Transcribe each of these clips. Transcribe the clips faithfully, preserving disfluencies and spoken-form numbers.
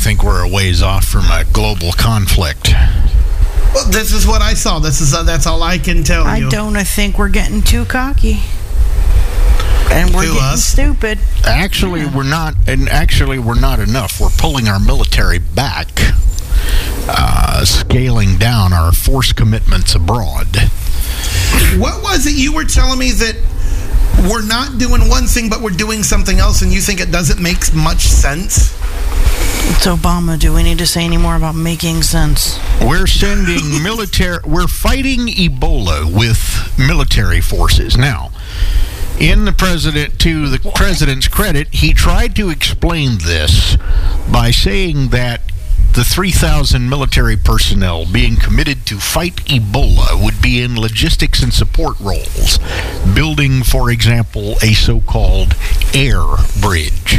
think we're a ways off from a global conflict. Well, this is what I saw. This is uh, that's all I can tell I you. I don't think we're getting too cocky. And we're To getting us? stupid. Actually, Yeah. we're not, and actually, we're not enough. We're pulling our military back, uh, scaling down our force commitments abroad. What was it you were telling me that we're not doing one thing, but we're doing something else, and you think it doesn't make much sense? It's Obama. Do we need to say any more about making sense? We're sending military, we're fighting Ebola with military forces. Now, in the president, to the president's credit, he tried to explain this by saying that the three thousand military personnel being committed to fight Ebola would be in logistics and support roles, building, for example, a so-called air bridge.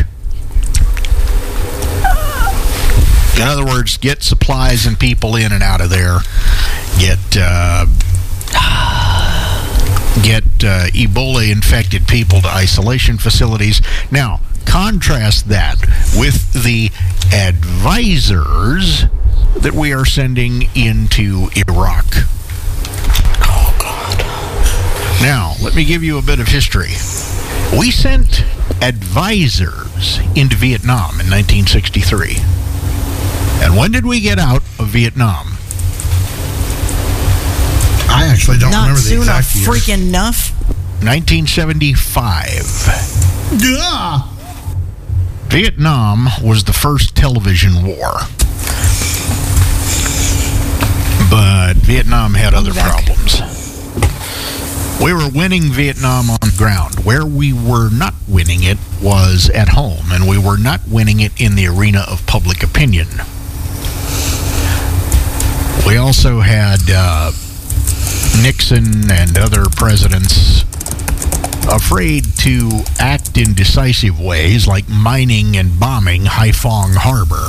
In other words, get supplies and people in and out of there, get uh, get uh, Ebola-infected people to isolation facilities. Now, contrast that with the advisors that we are sending into Iraq. Oh, God. Now, let me give you a bit of history. We sent advisors into Vietnam in nineteen sixty-three. And when did we get out of Vietnam? I actually don't Not remember the soon exact year. freaking enough. nineteen seventy-five. Yeah. Vietnam was the first television war. But Vietnam had other back. problems. We were winning Vietnam on the ground. Where we were not winning it was at home, and we were not winning it in the arena of public opinion. We also had uh, Nixon and other presidents afraid to act in decisive ways, like mining and bombing Haiphong Harbor.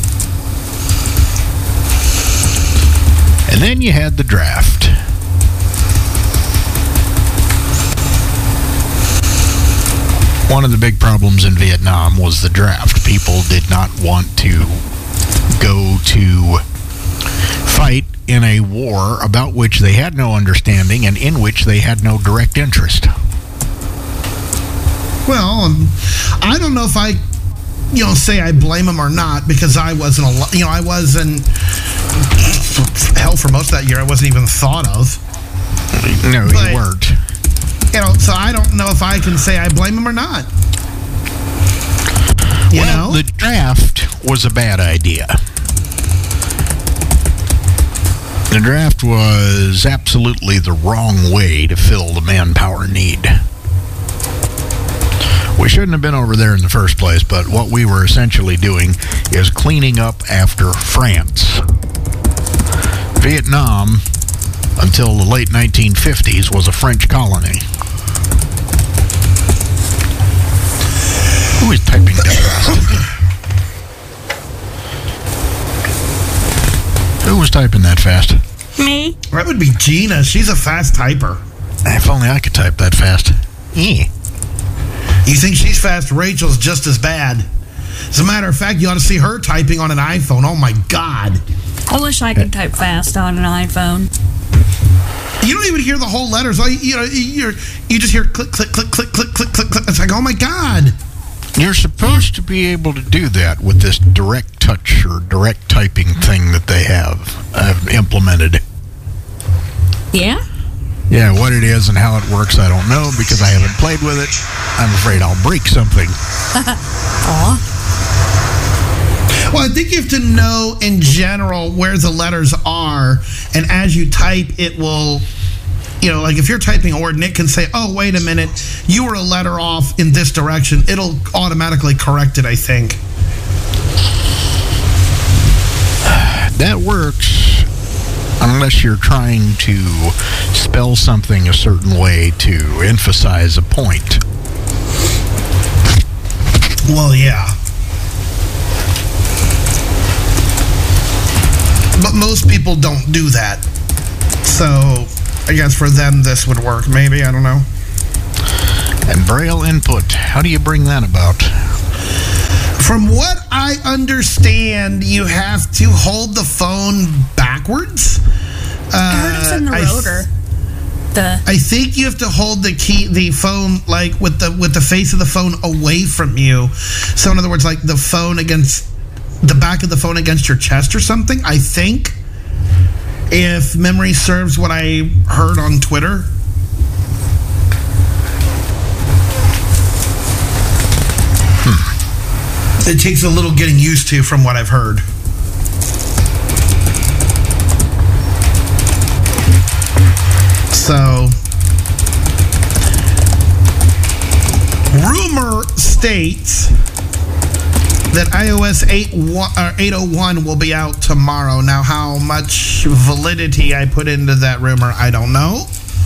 And then you had the draft. One of the big problems in Vietnam was the draft. People did not want to go to fight in a war about which they had no understanding and in which they had no direct interest. Well, um, I don't know if I, you know, say I blame him or not, because I wasn't, al- you know, I wasn't, hell, for most of that year, I wasn't even thought of. No, But- you weren't. You know, so I don't know if I can say I blame him or not. You Well, know? the draft was a bad idea. The draft was absolutely the wrong way to fill the manpower need. We shouldn't have been over there in the first place, but what we were essentially doing is cleaning up after France. Vietnam, until the late nineteen fifties, was a French colony. Who is typing that fast? Who was typing that fast? Me? That would be Gina. She's a fast typer. If only I could type that fast. Eh. You think she's fast? Rachel's just as bad. As a matter of fact, you ought to see her typing on an iPhone. Oh, my God. I wish I could type fast on an iPhone. You don't even hear the whole letters. All you, you know, you're, you just hear click, click, click, click, click, click, click, click. It's like, oh, my God. You're supposed to be able to do that with this direct touch or direct typing thing that they have uh, implemented. Yeah? Yeah, what it is and how it works, I don't know, because I haven't played with it. I'm afraid I'll break something. Aw. Well, I think you have to know in general where the letters are, and as you type, it will, you know, like if you're typing a word and it can say, oh, wait a minute, you were a letter off in this direction, it'll automatically correct it, I think. That works unless you're trying to spell something a certain way to emphasize a point. Well, yeah. But most people don't do that. So, I guess for them this would work, maybe, I don't know. And Braille input, how do you bring that about? From what I I understand you have to hold the phone backwards. Uh, I heard it's in the I rotor. The I think you have to hold the key, the phone, like with the with the face of the phone away from you. So in other words, like the phone against the back of the phone against your chest or something. I think, if memory serves what I heard on Twitter. Hmm. It takes a little getting used to, from what I've heard. So, rumor states that iOS eight oh one will be out tomorrow. Now, how much validity I put into that rumor, I don't know.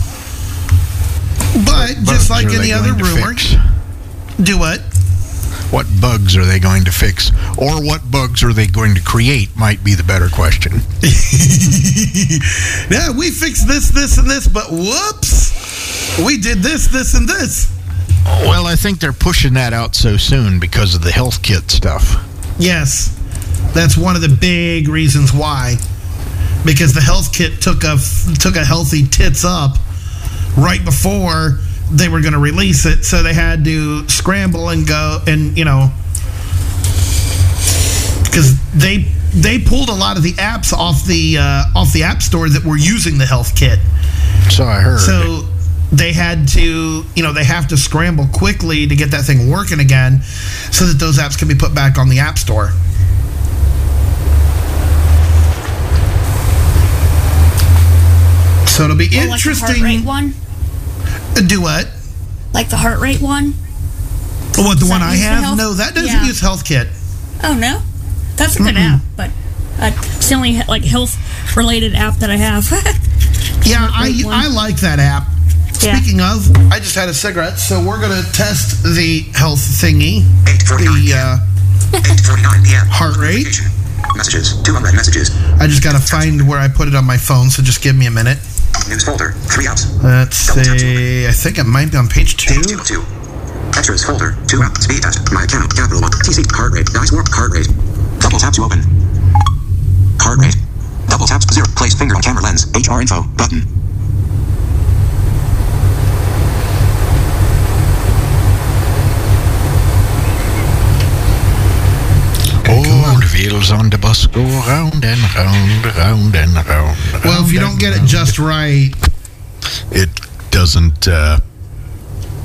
But What just bugs like are any they other going to rumor, fix? do what? What bugs are they going to fix? Or what bugs are they going to create might be the better question. Yeah, we fixed this, this, and this, but whoops, we did this, this, and this. Well, I think they're pushing that out so soon because of the health kit stuff. Yes, that's one of the big reasons why. Because the health kit took a took a healthy tits up right before they were going to release it, so they had to scramble and go and you know, because they they pulled a lot of the apps off the uh, off the app store that were using the health kit. So I heard. So they had to, you know, they have to scramble quickly to get that thing working again so that those apps can be put back on the App Store. So it'll be oh, like the interesting. heart rate one? Uh, Do what? Like the heart rate one? What, the Does one that I use the have? health- No, that doesn't Yeah. use HealthKit. Oh, no? That's a good Mm-mm. app, but uh, it's the only like health-related app that I have. Yeah, I, Heart rate one. I like that app. Yeah. Speaking of, I just had a cigarette, so we're going to test the health thingy. eight forty-nine The uh, eight forty-nine p m heart rate. Messages. two unread messages. I just got to find where I put it on my phone, so just give me a minute. News folder. Three apps. Let's see. I think it might be on page two. two two. Extras folder. Two app. Speed test. My account. Capital one. T C. Heart rate. Dice warp. Heart rate. Double tap to open. Heart rate. Double tap. Zero. Place finger on camera lens. H R info. Button. Old wheels on the bus go round and round, round and round. Well, if you don't get it just right, it doesn't uh,